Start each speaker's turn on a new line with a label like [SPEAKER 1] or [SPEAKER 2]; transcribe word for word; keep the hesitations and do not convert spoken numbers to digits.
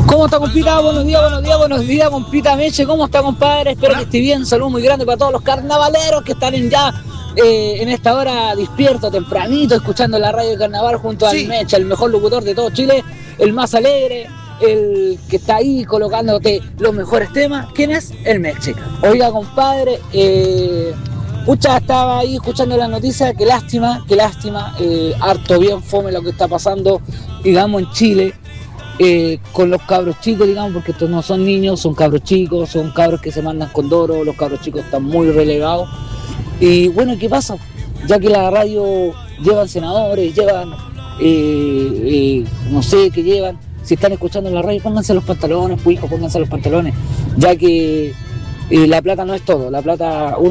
[SPEAKER 1] ¿Cómo está, compita? Buenos días, buenos días, buenos días, compita Meche. ¿Cómo está, compadre? Espero que esté bien. Saludos muy grande para todos los carnavaleros que están en ya eh, en esta hora despierto, tempranito, escuchando la radio de carnaval junto sí. al Meche, el mejor locutor de todo Chile, el más alegre, el que está ahí colocándote los mejores temas. ¿Quién es? El Meche. Oiga, compadre, eh, pucha, estaba ahí escuchando la noticia. Qué lástima, qué lástima. Eh, harto bien fome lo que está pasando, digamos, en Chile. Eh, con los cabros chicos, digamos, porque estos no son niños, son cabros chicos, son cabros que se mandan con Doro, los cabros chicos están muy relegados. Y bueno, ¿qué pasa? Ya que la radio llevan senadores, llevan, eh, eh, no sé qué llevan, si están escuchando en la radio, pónganse los pantalones, pues hijo, pónganse los pantalones, ya que eh, la plata no es todo, la plata uno